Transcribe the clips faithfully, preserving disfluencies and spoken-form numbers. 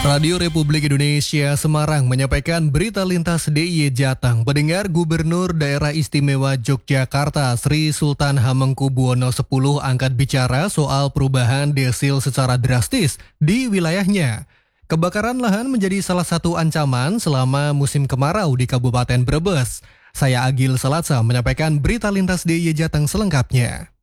Radio Republik Indonesia Semarang menyampaikan berita lintas D I Y Jateng. Pendengar, Gubernur Daerah Istimewa Yogyakarta Sri Sultan Hamengkubuwono X angkat bicara soal perubahan desil secara drastis di wilayahnya. Kebakaran lahan menjadi salah satu ancaman selama musim kemarau di Kabupaten Brebes. Saya Agil Salatsa menyampaikan berita lintas D I Y Jateng selengkapnya.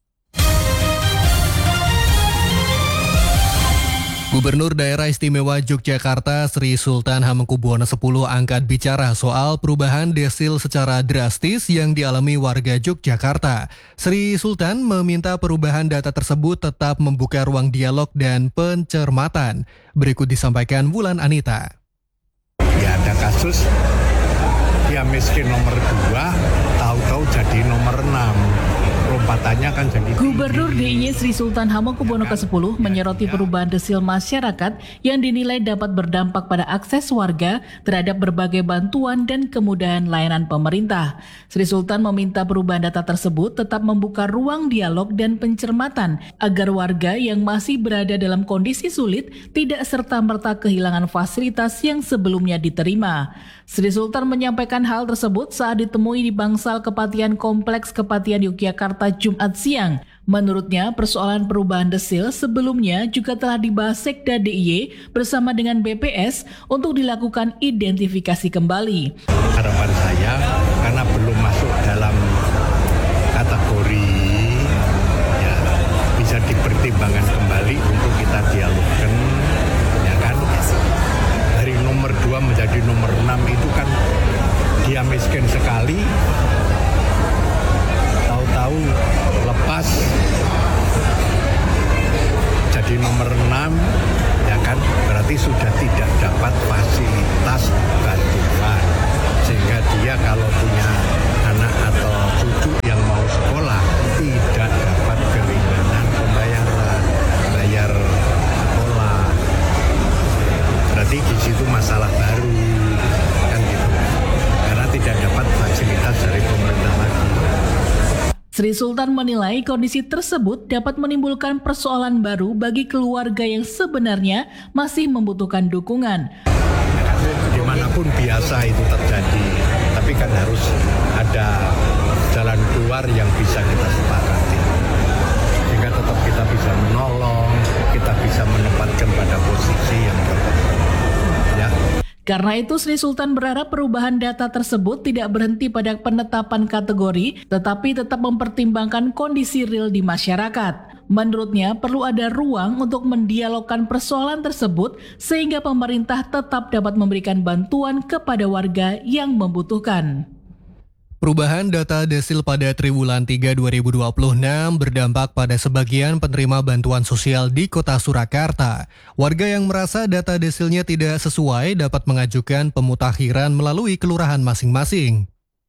Gubernur Daerah Istimewa Yogyakarta Sri Sultan Hamengkubuwono X angkat bicara soal perubahan desil secara drastis yang dialami warga Yogyakarta. Sri Sultan meminta perubahan data tersebut tetap membuka ruang dialog dan pencermatan. Berikut disampaikan Wulan Anita. Ya, ada kasus dia miskin nomor dua, tahu-tahu jadi nomor enam. Lompatannya kan jadi Gubernur D I Y Sri Sultan Hamengkubuwono X menyoroti perubahan desil masyarakat yang dinilai dapat berdampak pada akses warga terhadap berbagai bantuan dan kemudahan layanan pemerintah. Sri Sultan meminta perubahan data tersebut tetap membuka ruang dialog dan pencermatan agar warga yang masih berada dalam kondisi sulit tidak serta-merta kehilangan fasilitas yang sebelumnya diterima. Sri Sultan menyampaikan hal tersebut saat ditemui di Bangsal Kepatihan Kompleks Kepatihan Yogyakarta Jumat siang. Menurutnya, persoalan perubahan desil sebelumnya juga telah dibahas Sekda D I Y bersama dengan B P S untuk dilakukan identifikasi kembali. Harapan saya, karena belum masuk dalam kategori, ya bisa dipertimbangkan kembali untuk kita dialogkan, ya kan? Dari nomor dua menjadi nomor enam itu kan dia miskin sekali, tahu-tahu lepas jadi nomor enam, ya kan, berarti sudah tidak dapat fasilitas bantuan, sehingga dia kalau punya anak atau cucu yang mau sekolah tidak dapat keringanan pembayaran bayar sekolah. Berarti di situ masalah baru, kan gitu, karena tidak dapat fasilitas dari pemerintah lagi. Sri Sultan menilai kondisi tersebut dapat menimbulkan persoalan baru bagi keluarga yang sebenarnya masih membutuhkan dukungan. Dimanapun biasa itu terjadi, tapi kan harus ada jalan keluar yang bisa kita sepakati. Sehingga tetap kita bisa menolong, kita bisa menempatkan pada posisi yang tepat. Ya. Karena itu, Sri Sultan berharap perubahan data tersebut tidak berhenti pada penetapan kategori, tetapi tetap mempertimbangkan kondisi real di masyarakat. Menurutnya, perlu ada ruang untuk mendialogkan persoalan tersebut sehingga pemerintah tetap dapat memberikan bantuan kepada warga yang membutuhkan. Perubahan data desil pada triwulan tiga dua ribu dua puluh enam berdampak pada sebagian penerima bantuan sosial di Kota Surakarta. Warga yang merasa data desilnya tidak sesuai dapat mengajukan pemutakhiran melalui kelurahan masing-masing.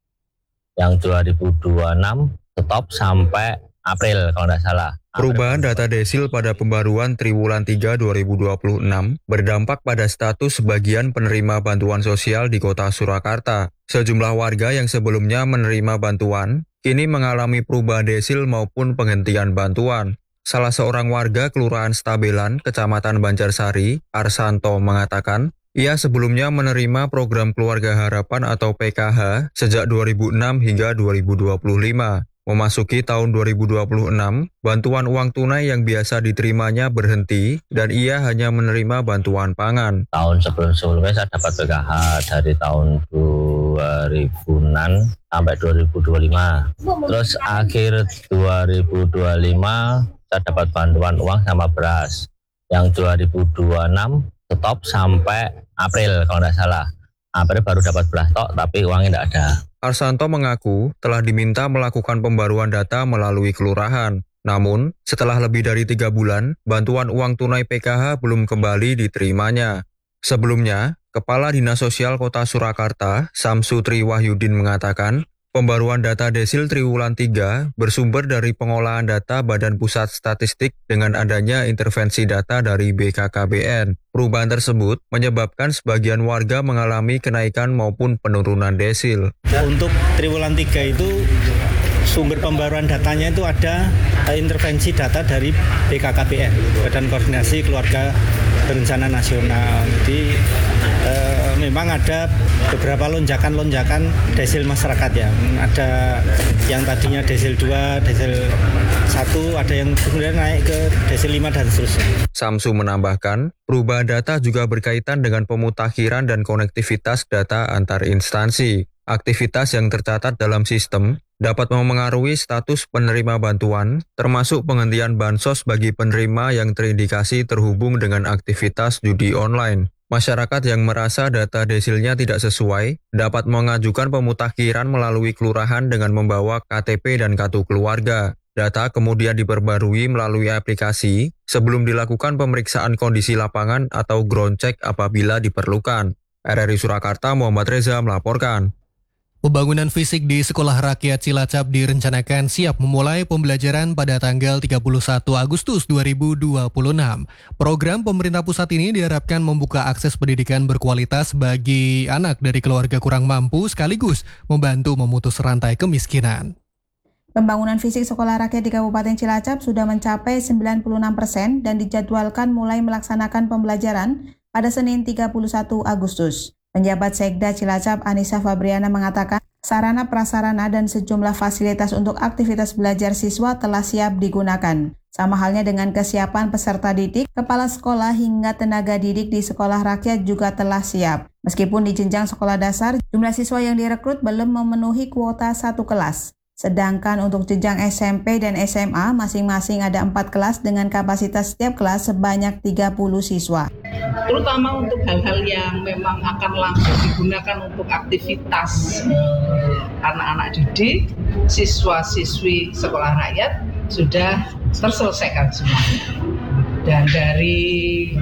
Yang dua ribu dua puluh enam stop sampai April kalau tidak salah. Perubahan data desil pada pembaruan triwulan tiga dua ribu dua puluh enam berdampak pada status sebagian penerima bantuan sosial di Kota Surakarta. Sejumlah warga yang sebelumnya menerima bantuan, kini mengalami perubahan desil maupun penghentian bantuan. Salah seorang warga Kelurahan Stabelan, Kecamatan Banjarsari, Arsanto mengatakan, ia sebelumnya menerima program Keluarga Harapan atau P K H sejak dua ribu enam hingga dua ribu dua puluh lima. Memasuki tahun dua ribu dua puluh enam, bantuan uang tunai yang biasa diterimanya berhenti dan ia hanya menerima bantuan pangan. Tahun sebelum-sebelumnya saya dapat P K H dari tahun dua ribu enam sampai dua ribu dua puluh lima. Terus akhir dua ribu dua puluh lima saya dapat bantuan uang sama beras. Yang dua ribu dua puluh enam stop sampai April kalau tidak salah. April baru dapat beras tok tapi uangnya tidak ada. Arsanto mengaku telah diminta melakukan pembaruan data melalui kelurahan. Namun, setelah lebih dari tiga bulan, bantuan uang tunai P K H belum kembali diterimanya. Sebelumnya, Kepala Dinas Sosial Kota Surakarta, Samsutri Wahyudin mengatakan, pembaruan data desil triwulan tiga bersumber dari pengolahan data Badan Pusat Statistik dengan adanya intervensi data dari B K K B N. Perubahan tersebut menyebabkan sebagian warga mengalami kenaikan maupun penurunan desil. Untuk triwulan tiga itu sumber pembaruan datanya itu ada intervensi data dari B K K B N, Badan Koordinasi Keluarga berencana nasional. Jadi eh, memang ada beberapa lonjakan-lonjakan desil masyarakat ya. Ada yang tadinya desil dua, desil satu, ada yang kemudian naik ke desil lima dan seterusnya. Samsu menambahkan, perubahan data juga berkaitan dengan pemutakhiran dan konektivitas data antar instansi. Aktivitas yang tercatat dalam sistem dapat memengaruhi status penerima bantuan, termasuk penghentian bansos bagi penerima yang terindikasi terhubung dengan aktivitas judi online. Masyarakat yang merasa data desilnya tidak sesuai dapat mengajukan pemutakhiran melalui kelurahan dengan membawa K T P dan kartu keluarga. Data kemudian diperbarui melalui aplikasi sebelum dilakukan pemeriksaan kondisi lapangan atau ground check apabila diperlukan. R R I Surakarta, Muhammad Reza melaporkan. Pembangunan fisik di Sekolah Rakyat Cilacap direncanakan siap memulai pembelajaran pada tanggal tiga puluh satu Agustus dua ribu dua puluh enam. Program pemerintah pusat ini diharapkan membuka akses pendidikan berkualitas bagi anak dari keluarga kurang mampu sekaligus membantu memutus rantai kemiskinan. Pembangunan fisik Sekolah Rakyat di Kabupaten Cilacap sudah mencapai sembilan puluh enam persen dan dijadwalkan mulai melaksanakan pembelajaran pada Senin tiga puluh satu Agustus. Penjabat Sekda Cilacap Anissa Fabriana mengatakan sarana prasarana dan sejumlah fasilitas untuk aktivitas belajar siswa telah siap digunakan. Sama halnya dengan kesiapan peserta didik, kepala sekolah hingga tenaga didik di Sekolah Rakyat juga telah siap. Meskipun di jenjang sekolah dasar, jumlah siswa yang direkrut belum memenuhi kuota satu kelas. Sedangkan untuk jenjang S M P dan S M A masing-masing ada empat kelas dengan kapasitas setiap kelas sebanyak tiga puluh siswa. Terutama untuk hal-hal yang memang akan langsung digunakan untuk aktivitas anak-anak didik, siswa-siswi sekolah rakyat sudah terselesaikan semua. Dan dari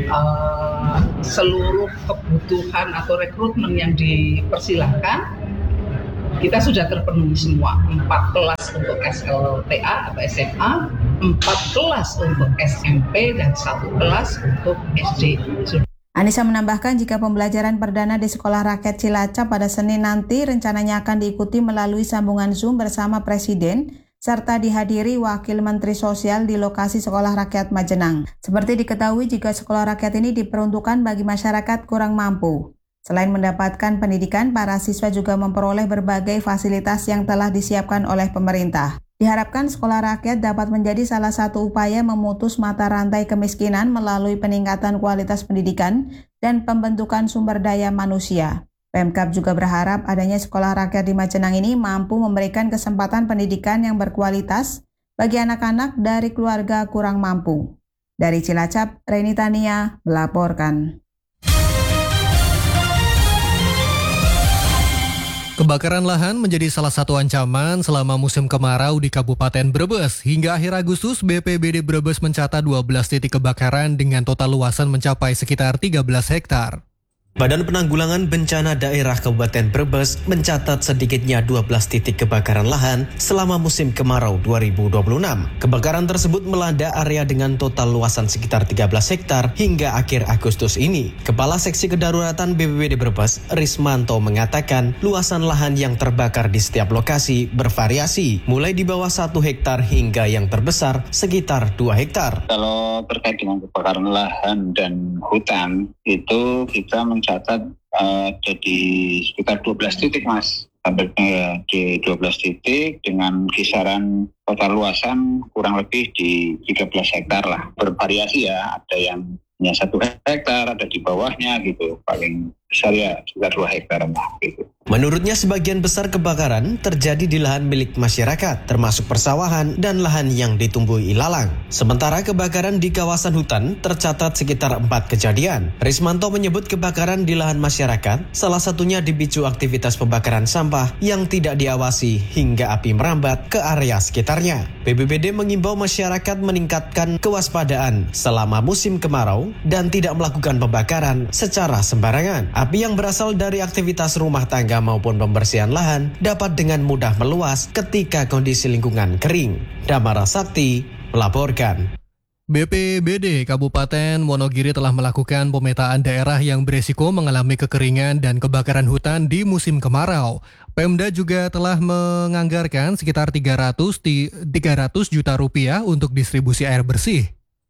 uh, seluruh kebutuhan atau rekrutmen yang dipersilahkan, kita sudah terpenuhi semua. Empat kelas untuk S L T A atau S M A, empat kelas untuk S M P, dan satu kelas untuk S D. Anissa menambahkan jika pembelajaran perdana di Sekolah Rakyat Cilacap pada Senin nanti rencananya akan diikuti melalui sambungan Zoom bersama Presiden, serta dihadiri Wakil Menteri Sosial di lokasi Sekolah Rakyat Majenang. Seperti diketahui jika Sekolah Rakyat ini diperuntukkan bagi masyarakat kurang mampu. Selain mendapatkan pendidikan, para siswa juga memperoleh berbagai fasilitas yang telah disiapkan oleh pemerintah. Diharapkan Sekolah Rakyat dapat menjadi salah satu upaya memutus mata rantai kemiskinan melalui peningkatan kualitas pendidikan dan pembentukan sumber daya manusia. Pemkab juga berharap adanya Sekolah Rakyat di Majenang ini mampu memberikan kesempatan pendidikan yang berkualitas bagi anak-anak dari keluarga kurang mampu. Dari Cilacap, Reni Tania melaporkan. Kebakaran lahan menjadi salah satu ancaman selama musim kemarau di Kabupaten Brebes. Hingga akhir Agustus, B P B D Brebes mencatat dua belas titik kebakaran dengan total luasan mencapai sekitar tiga belas hektar. Badan Penanggulangan Bencana Daerah Kabupaten Brebes mencatat sedikitnya dua belas titik kebakaran lahan selama musim kemarau dua ribu dua puluh enam. Kebakaran tersebut melanda area dengan total luasan sekitar tiga belas hektar hingga akhir Agustus ini. Kepala Seksi Kedaruratan B P B D Brebes, Rismanto, mengatakan luasan lahan yang terbakar di setiap lokasi bervariasi, mulai di bawah satu hektar hingga yang terbesar sekitar dua hektar. Kalau terkait dengan kebakaran lahan dan hutan, itu kita mencatat uh, jadi sekitar dua belas titik, Mas. Sampai uh, di dua belas titik dengan kisaran total luasan kurang lebih di tiga belas hektar lah. Bervariasi ya, ada yang hanya satu hektar, ada di bawahnya gitu. Paling besar ya sekitar dua hektar lah gitu. Menurutnya sebagian besar kebakaran terjadi di lahan milik masyarakat, termasuk persawahan dan lahan yang ditumbuhi ilalang. Sementara kebakaran di kawasan hutan tercatat sekitar empat kejadian. Rismanto menyebut kebakaran di lahan masyarakat, salah satunya dipicu aktivitas pembakaran sampah yang tidak diawasi hingga api merambat ke area sekitarnya. B P B D mengimbau masyarakat meningkatkan kewaspadaan selama musim kemarau dan tidak melakukan pembakaran secara sembarangan. Api yang berasal dari aktivitas rumah tangga maupun pembersihan lahan dapat dengan mudah meluas ketika kondisi lingkungan kering. Damara Sakti melaporkan. B P B D Kabupaten Wonogiri telah melakukan pemetaan daerah yang beresiko mengalami kekeringan dan kebakaran hutan di musim kemarau. Pemda juga telah menganggarkan sekitar tiga ratus juta rupiah untuk distribusi air bersih.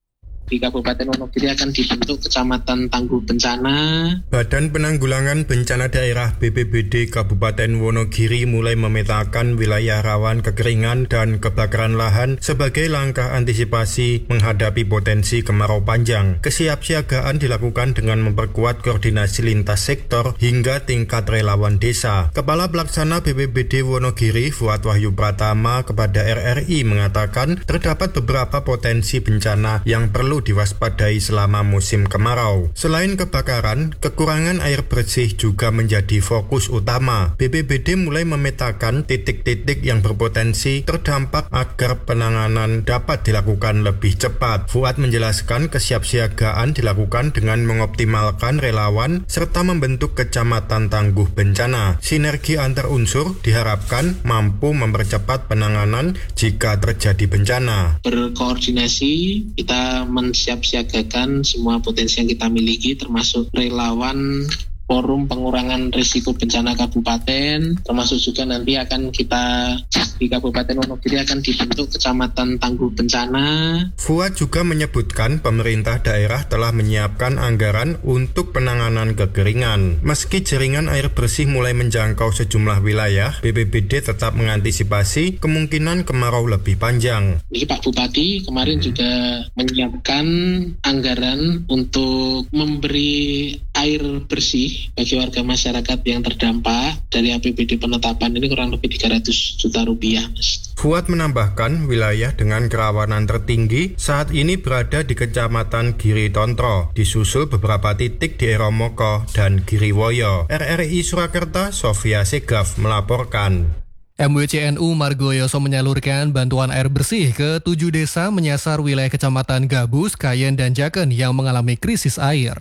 Di Kabupaten Wonogiri akan dibentuk Kecamatan Tangguh Bencana. Badan Penanggulangan Bencana Daerah B P B D Kabupaten Wonogiri mulai memetakan wilayah rawan kekeringan dan kebakaran lahan sebagai langkah antisipasi menghadapi potensi kemarau panjang. Kesiapsiagaan dilakukan dengan memperkuat koordinasi lintas sektor hingga tingkat relawan desa. Kepala Pelaksana B P B D Wonogiri, Fuad Wahyu Pratama, kepada R R I mengatakan terdapat beberapa potensi bencana yang perlu diwaspadai selama musim kemarau. Selain kebakaran, kekurangan air bersih juga menjadi fokus utama. B P B D mulai memetakan titik-titik yang berpotensi terdampak agar penanganan dapat dilakukan lebih cepat. Fuad menjelaskan kesiapsiagaan dilakukan dengan mengoptimalkan relawan serta membentuk Kecamatan Tangguh Bencana. Sinergi antar unsur diharapkan mampu mempercepat penanganan jika terjadi bencana. Berkoordinasi, kita mensiapsiagakan semua potensi yang kita miliki, termasuk relawan Forum Pengurangan Risiko Bencana Kabupaten, termasuk juga nanti akan kita di Kabupaten Wonogiri akan dibentuk Kecamatan Tangguh Bencana. Fuad juga menyebutkan pemerintah daerah telah menyiapkan anggaran untuk penanganan kekeringan. Meski jaringan air bersih mulai menjangkau sejumlah wilayah, B P B D tetap mengantisipasi kemungkinan kemarau lebih panjang. Ini Pak Bupati kemarin juga menyiapkan anggaran untuk memberi air bersih bagi warga masyarakat yang terdampak dari A P B D penetapan ini kurang lebih tiga ratus juta rupiah. Fuad menambahkan wilayah dengan kerawanan tertinggi saat ini berada di Kecamatan Giri Tontro, disusul beberapa titik di Eromoko dan Giriwoyo. R R I Surakarta, Sofia Segaf melaporkan. M W C N U Margoyoso menyalurkan bantuan air bersih ke tujuh desa menyasar wilayah Kecamatan Gabus, Kayen, dan Jaken yang mengalami krisis air.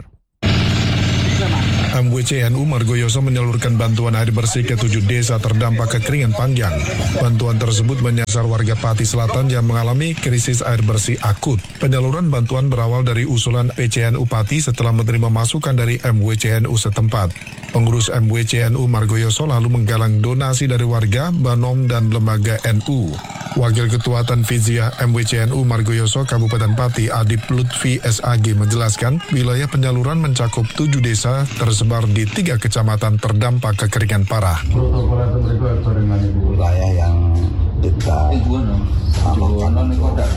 M W C N U Margoyoso menyalurkan bantuan air bersih ke tujuh desa terdampak kekeringan panjang. Bantuan tersebut menyasar warga Pati Selatan yang mengalami krisis air bersih akut. Penyaluran bantuan berawal dari usulan P C N U Pati setelah menerima masukan dari M W C N U setempat. Pengurus M W C N U Margoyoso lalu menggalang donasi dari warga, Banom, dan lembaga N U. Wakil Ketua Tanfiziah M W C N U Margoyoso Kabupaten Pati, Adip Lutfi S A G menjelaskan, wilayah penyaluran mencakup tujuh desa tersebar di tiga kecamatan terdampak kekeringan parah. Wilayah yang kita salurkan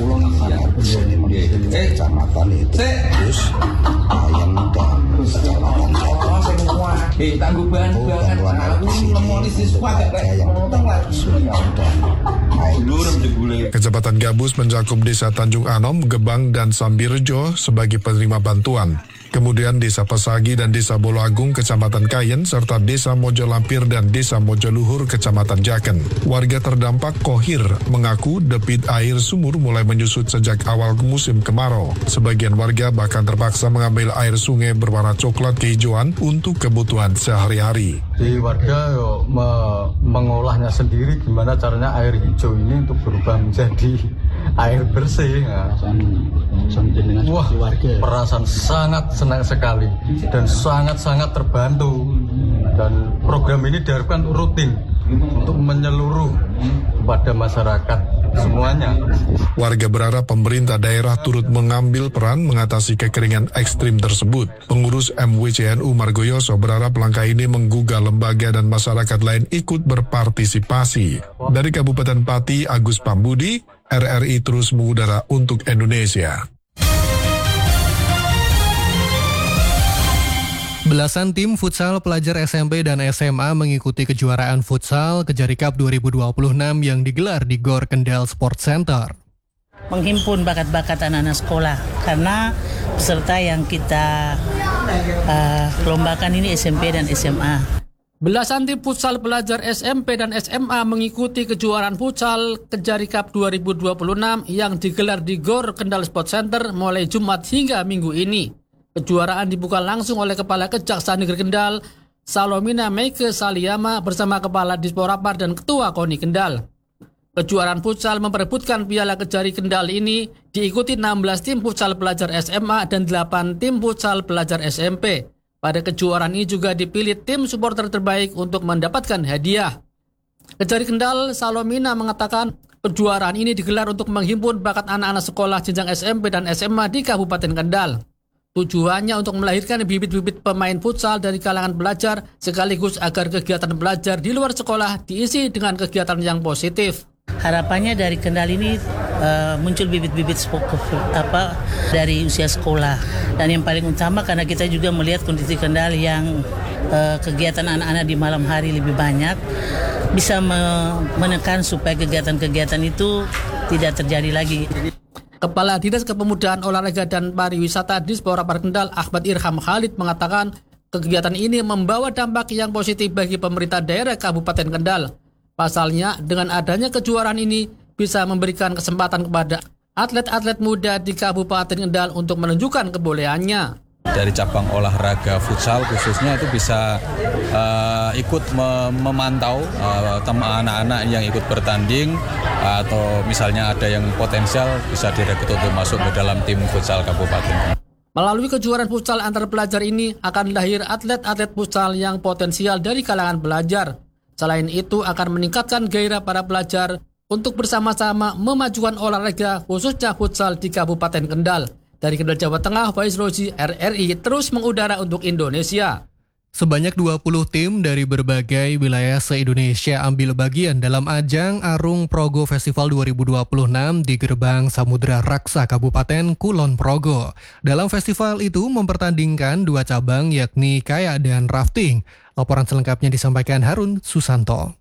kecamatan itu terus Kayen dan kecamatan bantuan air di sini warga yang kesulitan dan air. Kecamatan Gabus mencakup desa Tanjung Anom, Gebang, dan Sambirjo sebagai penerima bantuan. Kemudian Desa Pesagi dan Desa Bolo Agung, Kecamatan Kayen, serta Desa Mojo Lampir dan Desa Mojo Luhur, Kecamatan Jaken. Warga terdampak Kohir mengaku debit air sumur mulai menyusut sejak awal musim kemarau. Sebagian warga bahkan terpaksa mengambil air sungai berwarna coklat kehijauan untuk kebutuhan sehari-hari. Di warga yo, me mengolahnya sendiri gimana caranya air hijau ini untuk berubah menjadi air bersih. Nah, wah, perasaan sangat senang sekali dan sangat-sangat terbantu, dan program ini diharapkan rutin untuk menyeluruh kepada masyarakat semuanya. Warga berharap pemerintah daerah turut mengambil peran mengatasi kekeringan ekstrim tersebut. Pengurus M W C N U Margoyoso berharap langkah ini menggugah lembaga dan masyarakat lain ikut berpartisipasi. Dari Kabupaten Pati, Agus Pambudi, R R I terus mengudara untuk Indonesia. Belasan tim futsal pelajar S M P dan S M A mengikuti kejuaraan futsal Kejari Cup dua ribu dua puluh enam yang digelar di Gor Kendal Sport Center. Menghimpun bakat-bakat anak-anak sekolah, karena peserta yang kita uh, lombakan ini S M P dan S M A. Belasan tim futsal pelajar S M P dan S M A mengikuti kejuaraan futsal Kejari Cup dua ribu dua puluh enam yang digelar di Gor Kendal Sport Center mulai Jumat hingga Minggu ini. Kejuaraan dibuka langsung oleh Kepala Kejaksaan Negeri Kendal, Salomina Meike Saliyama bersama Kepala Disporapar dan Ketua KONI Kendal. Kejuaraan futsal memperebutkan Piala Kejari Kendal ini diikuti enam belas tim futsal pelajar S M A dan delapan tim futsal pelajar S M P. Pada kejuaraan ini juga dipilih tim supporter terbaik untuk mendapatkan hadiah. Kejari Kendal, Salomina mengatakan kejuaraan ini digelar untuk menghimpun bakat anak-anak sekolah jenjang S M P dan S M A di Kabupaten Kendal. Tujuannya untuk melahirkan bibit-bibit pemain futsal dari kalangan pelajar sekaligus agar kegiatan belajar di luar sekolah diisi dengan kegiatan yang positif. Harapannya dari Kendal ini uh, muncul bibit-bibit apa dari usia sekolah, dan yang paling utama karena kita juga melihat kondisi Kendal yang uh, kegiatan anak-anak di malam hari lebih banyak, bisa me- menekan supaya kegiatan-kegiatan itu tidak terjadi lagi. Kepala Dinas Kepemudaan Olahraga dan Pariwisata Disporapar Kendal Ahmad Irham Khalid mengatakan kegiatan ini membawa dampak yang positif bagi pemerintah daerah Kabupaten Kendal. Pasalnya dengan adanya kejuaraan ini bisa memberikan kesempatan kepada atlet-atlet muda di Kabupaten Kendal untuk menunjukkan kebolehannya. Dari cabang olahraga futsal khususnya itu bisa uh, ikut me- memantau uh, teman anak-anak yang ikut bertanding, uh, atau misalnya ada yang potensial bisa direkrut untuk masuk ke dalam tim futsal kabupaten. Melalui kejuaraan futsal antar pelajar ini akan lahir atlet-atlet futsal yang potensial dari kalangan pelajar. Selain itu akan meningkatkan gairah para pelajar untuk bersama-sama memajukan olahraga khususnya futsal di Kabupaten Kendal. Dari Kendal, Jawa Tengah, Faiz Rozi, R R I terus mengudara untuk Indonesia. Sebanyak dua puluh tim dari berbagai wilayah se-Indonesia ambil bagian dalam ajang Arung Progo Festival dua ribu dua puluh enam di Gerbang Samudra Raksa Kabupaten Kulon Progo. Dalam festival itu mempertandingkan dua cabang yakni kayak dan rafting. Laporan selengkapnya disampaikan Harun Susanto.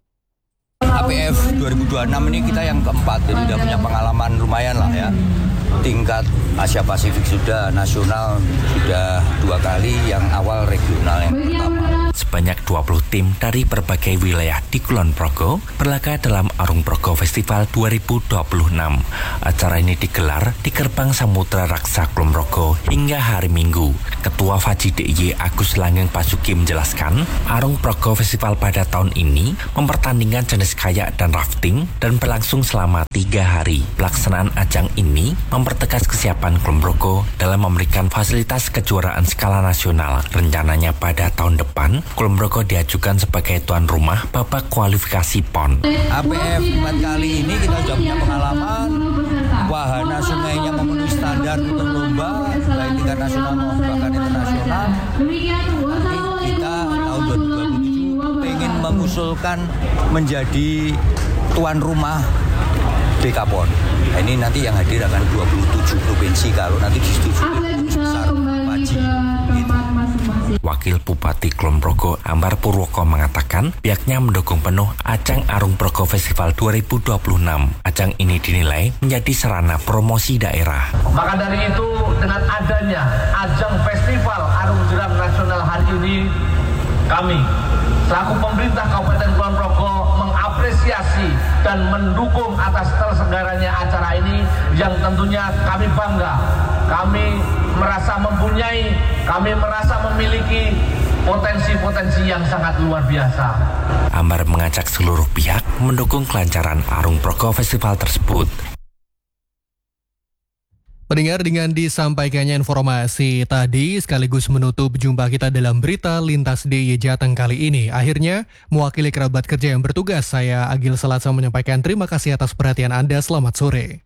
A P F dua ribu dua puluh enam ini kita yang keempat, jadi udah punya pengalaman lumayan lah ya. Tingkat Asia Pasifik sudah, nasional sudah dua kali, yang awal regional yang pertama. Sebanyak dua puluh tim dari berbagai wilayah di Kulon Progo berlaga dalam Arung Progo Festival dua ribu dua puluh enam. Acara ini digelar di Gerbang Samudra Raksa Kulon Progo hingga hari Minggu. Ketua Faji D I Y Agus Langgeng Pasuki menjelaskan, Arung Progo Festival pada tahun ini mempertandingkan jenis kayak dan rafting dan berlangsung selama tiga hari. Pelaksanaan ajang ini mempertegas kesiapan Kulon Progo dalam memberikan fasilitas kejuaraan skala nasional. Rencananya pada tahun depan, Kulon Progo diajukan sebagai tuan rumah babak kualifikasi P O N. A P F empat kali ini kita sudah punya pengalaman, wahana sungainya memenuhi standar untuk lomba, baik tingkat nasional maupun bahkan internasional. Nanti kita tahun dua ribu dua puluh tujuh pengen mengusulkan menjadi tuan rumah B K P O N. Nah, ini nanti yang hadir akan dua puluh tujuh provinsi kalau nanti disetujui besar Paji. Wakil Bupati Kulon Progo Ambar Purwoko mengatakan pihaknya mendukung penuh ajang Arung Progo Festival dua ribu dua puluh enam. Ajang ini dinilai menjadi sarana promosi daerah. Maka dari itu dengan adanya ajang Festival Arung Jeram Nasional hari ini, kami selaku pemerintah Kabupaten Kulon Progo mengapresiasi dan mendukung atas terselenggaranya acara ini yang tentunya kami bangga. Kami merasa mempunyai, kami merasa memiliki potensi-potensi yang sangat luar biasa. Ambar mengajak seluruh pihak mendukung kelancaran Arung Progo Festival tersebut. Pendengar, dengan disampaikannya informasi tadi sekaligus menutup jumpa kita dalam berita Lintas D I Y Jateng kali ini. Akhirnya, mewakili kerabat kerja yang bertugas, saya Agil Selatsa menyampaikan terima kasih atas perhatian Anda. Selamat sore.